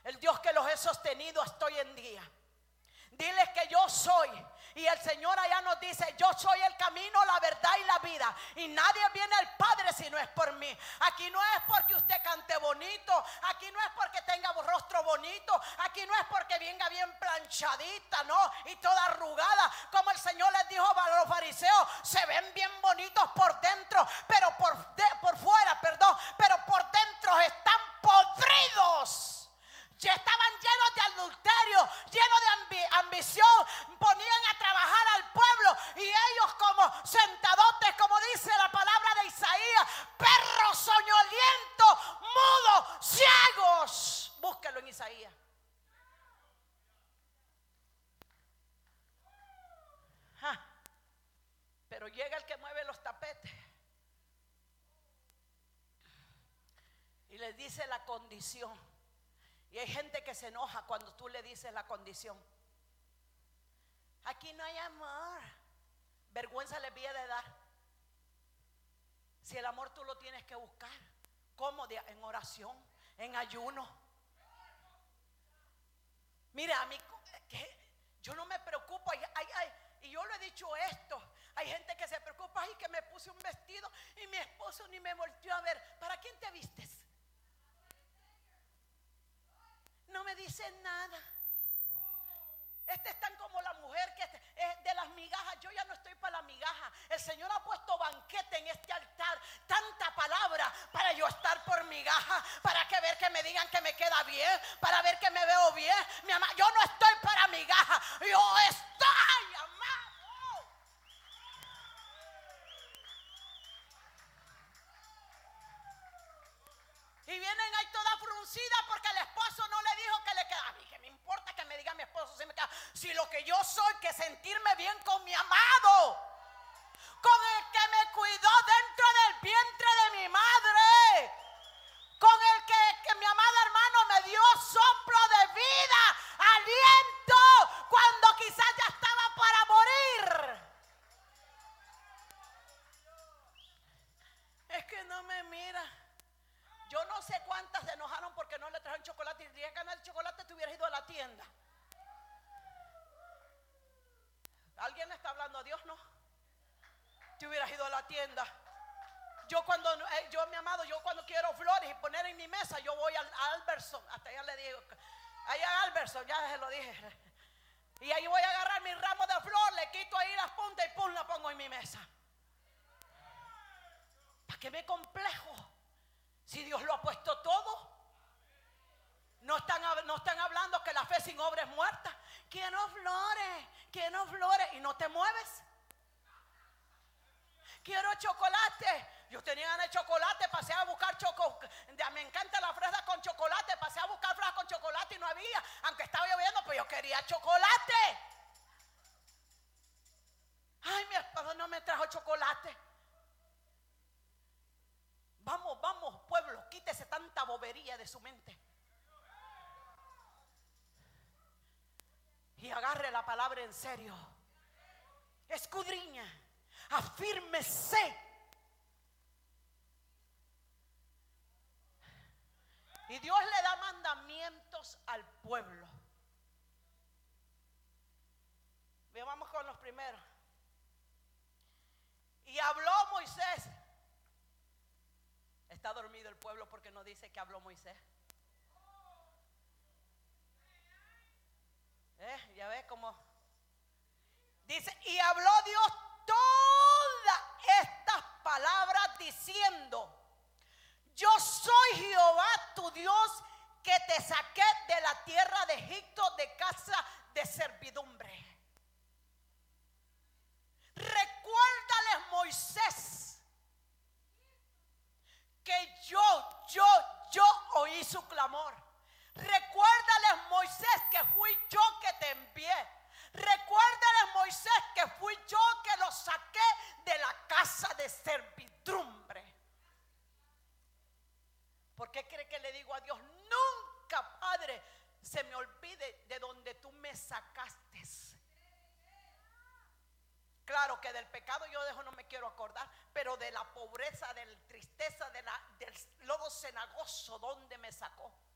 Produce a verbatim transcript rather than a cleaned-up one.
el Dios que los he sostenido hasta hoy en día. Diles que yo soy. Y el Señor allá nos dice: yo soy el camino, la verdad y la vida, y nadie viene al Padre si no es por mí. Aquí no es porque usted cante bonito, aquí no es porque tenga un rostro bonito, aquí no es porque venga bien planchadita, no, y toda arrugada, como el Señor les dijo a los fariseos: se ven bien bonitos por dentro, pero por, de, por fuera, perdón, pero por dentro están podridos. Ya estaban llenos de adulterio, llenos de ambi- ambición, ponían a trabajar al pueblo, y ellos como sentadotes, como dice la palabra de Isaías, perros soñolientos, mudos, ciegos. Búsquelo en Isaías. Ah, pero llega el que mueve los tapetes y les dice la condición. Y hay gente que se enoja cuando tú le dices la condición. Aquí no hay amor. Vergüenza le pide de dar. Si el amor tú lo tienes que buscar. ¿Cómo? En oración, en ayuno. Mira, a mí, yo no me preocupo. Ay, ay, ay, y yo lo he dicho esto. Hay gente que se preocupa: ay, que me puse un vestido y mi esposo ni me volteó a ver. ¿Para quién te vistes? No me dicen nada. Este es tan como la mujer que es de las migajas. Yo ya no estoy para la migaja. El Señor ha puesto banquete en este altar. Tanta palabra para yo estar por migaja, para que ver que me digan que me queda bien, para ver que me veo bien. Mi amada, yo no estoy para migaja. Yo estoy, amado. Y vienen ahí toda fruncida porque el esposo no le dijo que le queda. A mí que me importa que me diga mi esposo si me queda. Si lo que yo soy, que sentirme bien con mi amado, con el que me cuidó dentro del vientre de mi madre, con el que, que mi amado hermano me dio soplo de vida, aliento, cuando quizás ya estaba para morir. Es que no me mira. Yo no sé cuántas se enojaron porque no le trajeron chocolate. Y si querías ganar el chocolate, te hubieras ido a la tienda. ¿Alguien le está hablando a Dios? No. Te hubieras ido a la tienda. Yo cuando, eh, yo mi amado, yo cuando quiero flores y poner en mi mesa, yo voy al a Albertson. Hasta allá le digo, allá a Albertson, ya se lo dije. Y ahí voy a agarrar mi ramo de flor, le quito ahí las puntas y pum, la pongo en mi mesa. ¿Para qué me complejo? Si Dios lo ha puesto todo. No están, no están hablando que la fe sin obra es muerta. Quiero flores, quiero flores, y no te mueves. Quiero chocolate. Yo tenía ganas de chocolate, pasé a buscar chocolate. Me encanta la fresa con chocolate. Pasé a buscar fresas con chocolate y no había. Aunque estaba lloviendo, pues yo quería chocolate. Ay, mi esposo no me trajo chocolate. Vamos, vamos, pueblo, quítese tanta bobería de su mente. Y agarre la palabra en serio. Escudriña, afírmese. Y Dios le da mandamientos al pueblo. Bien, vamos con los primeros. Y habló Moisés. Está dormido el pueblo porque no dice que habló Moisés. ¿Eh? Ya ves cómo dice: y habló Dios todas estas palabras diciendo: yo soy Jehová tu Dios, que te saqué de la tierra de Egipto, de casa de servidumbre. Recuérdales, Moisés, que yo, yo, yo oí su clamor. Recuérdales, Moisés, que fui yo que te envié. Recuérdales, Moisés, que fui yo que los saqué de la casa de servidumbre. ¿Por qué cree que le digo a Dios? Nunca, Padre, se me olvide de donde tú me sacaste. Claro que del pecado yo dejo, no me quiero acordar, pero de la pobreza, de la tristeza, de la, del lodo cenagoso donde me sacó.